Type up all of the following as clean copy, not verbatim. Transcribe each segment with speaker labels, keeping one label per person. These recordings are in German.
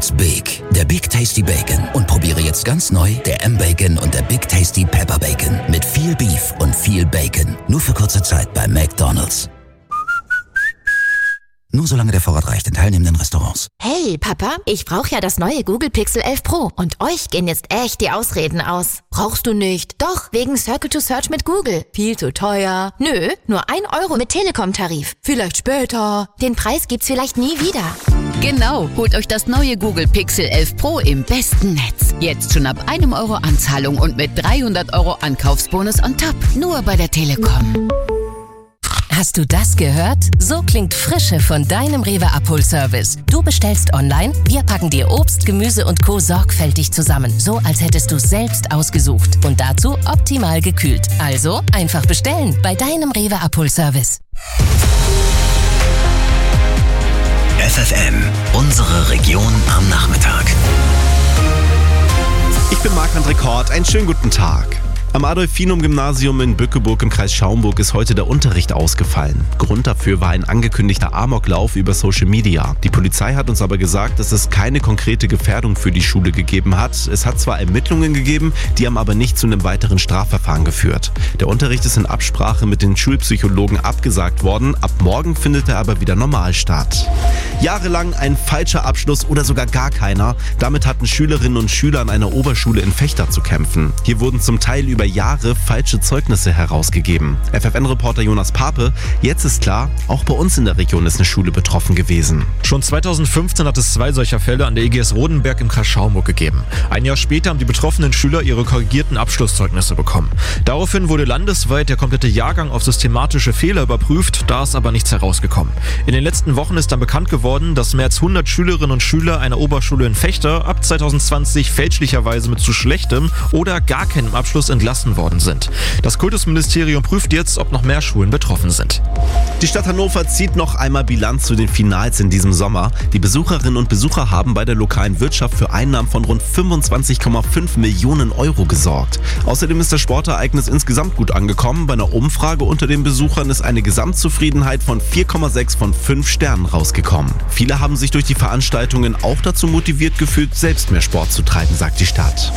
Speaker 1: Big, der Big Tasty Bacon. Und probiere jetzt ganz neu der M-Bacon und der Big Tasty Pepper Bacon. Mit viel Beef und viel Bacon. Nur für kurze Zeit bei McDonald's. Nur solange der Vorrat reicht in teilnehmenden Restaurants.
Speaker 2: Hey, Papa, ich brauche ja das neue Google Pixel 11 Pro. Und euch gehen jetzt echt die Ausreden aus. Brauchst du nicht? Doch, wegen Circle to Search mit Google. Viel zu teuer. Nö, nur 1 Euro mit Telekom-Tarif. Vielleicht später. Den Preis gibt's vielleicht nie wieder.
Speaker 3: Genau, holt euch das neue Google Pixel 11 Pro im besten Netz. Jetzt schon ab 1 Euro Anzahlung und mit 300 Euro Ankaufsbonus on top. Nur bei der Telekom.
Speaker 4: Hast du das gehört? So klingt Frische von deinem Rewe Abholservice. Du bestellst online, wir packen dir Obst, Gemüse und Co. sorgfältig zusammen. So, als hättest du es selbst ausgesucht. Und dazu optimal gekühlt. Also einfach bestellen bei deinem Rewe Abholservice.
Speaker 1: FFN, unsere Region am Nachmittag.
Speaker 5: Ich bin Marc-André Kort, einen schönen guten Tag. Am Adolfinum-Gymnasium in Bückeburg im Kreis Schaumburg ist heute der Unterricht ausgefallen. Grund dafür war ein angekündigter Amoklauf über Social Media. Die Polizei hat uns aber gesagt, dass es keine konkrete Gefährdung für die Schule gegeben hat. Es hat zwar Ermittlungen gegeben, die haben aber nicht zu einem weiteren Strafverfahren geführt. Der Unterricht ist in Absprache mit den Schulpsychologen abgesagt worden. Ab morgen findet er aber wieder normal statt. Jahrelang ein falscher Abschluss oder sogar gar keiner. Damit hatten Schülerinnen und Schüler an einer Oberschule in Vechta zu kämpfen. Hier wurden zum Teil über Jahre falsche Zeugnisse herausgegeben. FFN-Reporter Jonas Pape, jetzt ist klar, auch bei uns in der Region ist eine Schule betroffen gewesen.
Speaker 6: Schon 2015 hat es 2 solcher Fälle an der EGS Rodenberg im Kreis Schaumburg gegeben. Ein Jahr später haben die betroffenen Schüler ihre korrigierten Abschlusszeugnisse bekommen. Daraufhin wurde landesweit der komplette Jahrgang auf systematische Fehler überprüft, da ist aber nichts herausgekommen. In den letzten Wochen ist dann bekannt geworden, dass mehr als 100 Schülerinnen und Schüler einer Oberschule in Vechta ab 2020 fälschlicherweise mit zu schlechtem oder gar keinem Abschluss entlassen worden sind. Das Kultusministerium prüft jetzt, ob noch mehr Schulen betroffen sind.
Speaker 5: Die Stadt Hannover zieht noch einmal Bilanz zu den Finals in diesem Sommer. Die Besucherinnen und Besucher haben bei der lokalen Wirtschaft für Einnahmen von rund 25,5 Millionen Euro gesorgt. Außerdem ist das Sportereignis insgesamt gut angekommen. Bei einer Umfrage unter den Besuchern ist eine Gesamtzufriedenheit von 4,6 von 5 Sternen rausgekommen. Viele haben sich durch die Veranstaltungen auch dazu motiviert gefühlt, selbst mehr Sport zu treiben, sagt die Stadt.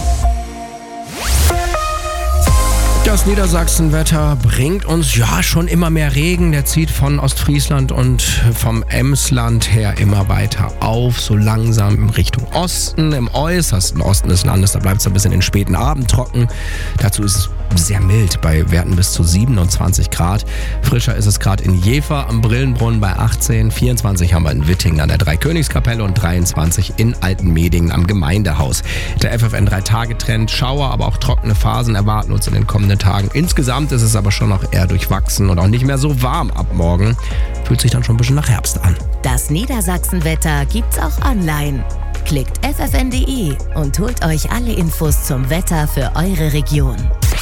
Speaker 7: Das Niedersachsenwetter bringt uns ja schon immer mehr Regen. Der zieht von Ostfriesland und vom Emsland her immer weiter auf, so langsam in Richtung Osten. Im äußersten Osten des Landes, da bleibt es ein bisschen in den späten Abend trocken. Dazu ist es sehr mild, bei Werten bis zu 27 Grad. Frischer ist es gerade in Jever am Brillenbrunnen bei 18. 24 haben wir in Wittingen an der Dreikönigskapelle und 23 in Altenmedingen am Gemeindehaus. Der FFN 3-Tage-Trend, Schauer, aber auch trockene Phasen erwarten uns in den kommenden Tagen. Insgesamt ist es aber schon noch eher durchwachsen und auch nicht mehr so warm ab morgen. Fühlt sich dann schon ein bisschen nach Herbst an.
Speaker 2: Das Niedersachsenwetter gibt's auch online. Klickt ffn.de und holt euch alle Infos zum Wetter für eure Region.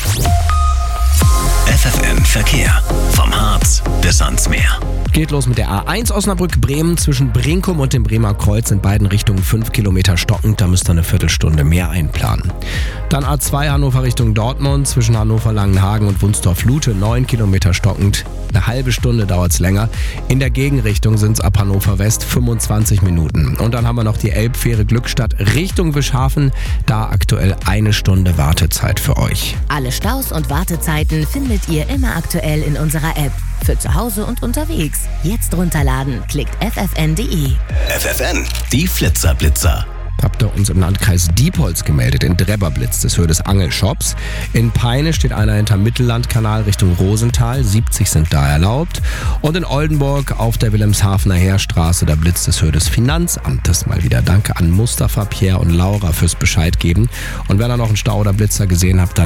Speaker 1: FFN Verkehr. Vom Harz bis ans Meer.
Speaker 7: Geht los mit der A1 Osnabrück-Bremen. Zwischen Brinkum und dem Bremer Kreuz in beiden Richtungen 5 Kilometer stockend. Da müsst ihr eine Viertelstunde mehr einplanen. Dann A2 Hannover Richtung Dortmund. Zwischen Hannover-Langenhagen und Wunstorf-Lute 9 Kilometer stockend. Eine halbe Stunde dauert es länger. In der Gegenrichtung sind es ab Hannover West 25 Minuten. Und dann haben wir noch die Elbfähre Glückstadt Richtung Wischhafen. Da aktuell 1 Stunde Wartezeit für euch.
Speaker 2: Alle Staus und Wartezeiten findet ihr immer aktuell in unserer App. Für zu Hause und unterwegs. Jetzt runterladen. Klickt ffn.de.
Speaker 1: FFN, die Flitzer-Blitzer.
Speaker 7: Habt ihr uns im Landkreis Diepholz gemeldet, in Drebberblitz des Hürdes Angelshops. In Peine steht einer hinterm Mittellandkanal Richtung Rosenthal, 70 sind da erlaubt. Und in Oldenburg auf der Wilhelmshavener Heerstraße der Blitz des Hürdes Finanzamtes mal wieder. Danke an Mustafa, Pierre und Laura fürs Bescheid geben. Und wenn ihr noch einen Stau oder Blitzer gesehen habt, dann